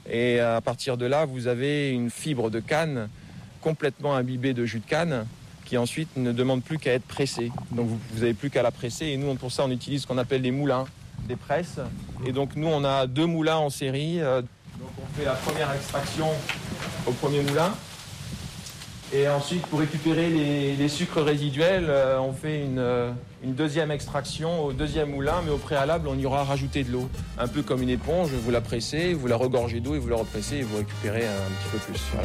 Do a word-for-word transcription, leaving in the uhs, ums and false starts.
Et à partir de là, vous avez une fibre de canne complètement imbibée de jus de canne qui ensuite ne demande plus qu'à être pressée. Donc vous n'avez plus qu'à la presser. Et nous, pour ça, on utilise ce qu'on appelle les moulins, des presses. Et donc nous, on a deux moulins en série. Donc on fait la première extraction au premier moulin. Et ensuite, pour récupérer les, les sucres résiduels, euh, on fait une, euh, une deuxième extraction au deuxième moulin, mais au préalable, on y aura rajouté de l'eau. Un peu comme une éponge, vous la pressez, vous la regorgez d'eau et vous la repressez et vous récupérez un, un petit peu plus. Voilà.